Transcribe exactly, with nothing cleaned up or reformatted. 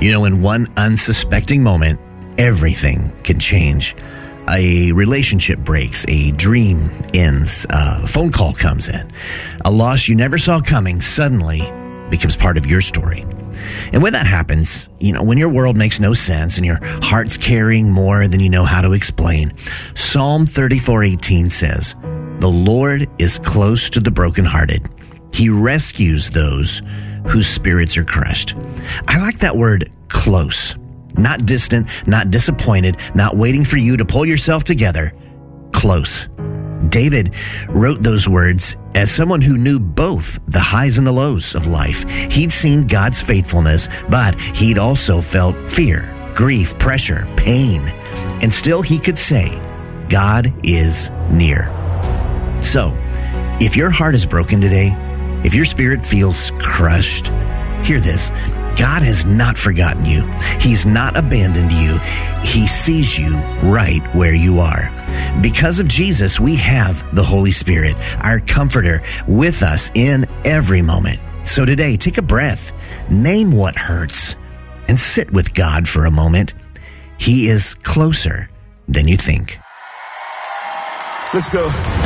You know, in one unsuspecting moment, everything can change. A relationship breaks, a dream ends, a phone call comes in. A loss you never saw coming suddenly becomes part of your story. And when that happens, you know, when your world makes no sense and your heart's carrying more than you know how to explain, Psalm thirty-four eighteen says, "The Lord is close to the brokenhearted. He rescues those whose spirits are crushed." I like that word, close. Not distant, not disappointed, not waiting for you to pull yourself together. Close. David wrote those words as someone who knew both the highs and the lows of life. He'd seen God's faithfulness, but he'd also felt fear, grief, pressure, pain. And still he could say, God is near. So, if your heart is broken today, if your spirit feels crushed, hear this. God has not forgotten you. He's not abandoned you. He sees you right where you are. Because of Jesus, we have the Holy Spirit, our comforter, with us in every moment. So today, take a breath, name what hurts, and sit with God for a moment. He is closer than you think. Let's go.